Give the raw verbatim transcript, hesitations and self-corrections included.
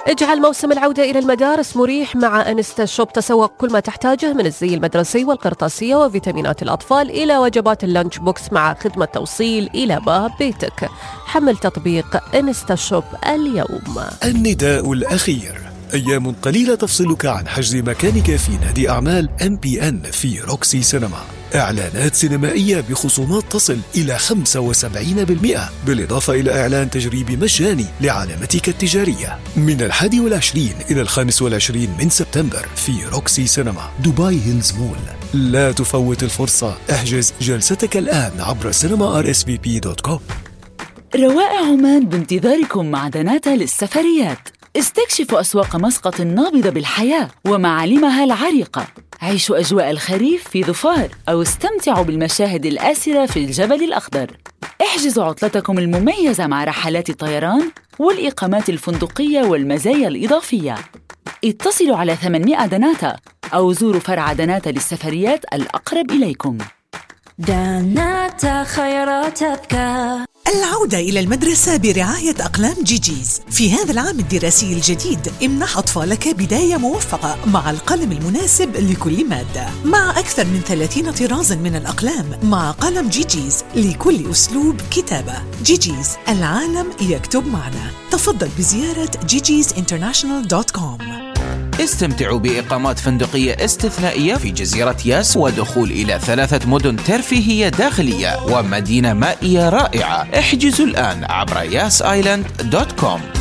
اجعل موسم العودة إلى المدارس مريح مع أنستا شوب. تسوق كل ما تحتاجه من الزي المدرسي والقرطاسية وفيتامينات الأطفال إلى وجبات اللانش بوكس مع خدمة توصيل إلى باب بيتك. حمل تطبيق أنستا شوب اليوم. النداء الأخير: أيام قليلة تفصلك عن حجز مكانك في نادي أعمال إم بي إن في روكسي سينما. إعلانات سينمائية بخصومات تصل إلى خمسة وسبعين بالمئة، بالإضافة إلى إعلان تجريبي مجاني لعلامتك التجارية من الحادي والعشرين إلى الخامس والعشرين من سبتمبر في روكسي سينما دبي هيلز مول. لا تفوت الفرصة، احجز جلستك الآن عبر سينما آر إس في بي دوت كوم. روائع عمان بانتظاركم مع دناتا للسفريات. استكشفوا أسواق مسقط النابضة بالحياة ومعالمها العريقة. عيشوا أجواء الخريف في ظفار أو استمتعوا بالمشاهد الآسرة في الجبل الأخضر. احجزوا عطلتكم المميزة مع رحلات الطيران والإقامات الفندقية والمزايا الإضافية. اتصلوا على ثمانمائة دناتا أو زوروا فرع دناتا للسفريات الأقرب إليكم. دناتا خيرات أبكى. العودة إلى المدرسة برعاية أقلام جيجيز. في هذا العام الدراسي الجديد امنح أطفالك بداية موفقة مع القلم المناسب لكل مادة، مع أكثر من ثلاثين طرازاً من الأقلام مع قلم جيجيز لكل أسلوب كتابة. جيجيز، العالم يكتب معنا. تفضل بزيارة جيجيز انترناشونال دوت كوم. استمتعوا بإقامات فندقية استثنائية في جزيرة ياس ودخول إلى ثلاثة مدن ترفيهية داخلية ومدينة مائية رائعة. احجزوا الآن عبر ياس آيلاند دوت كوم.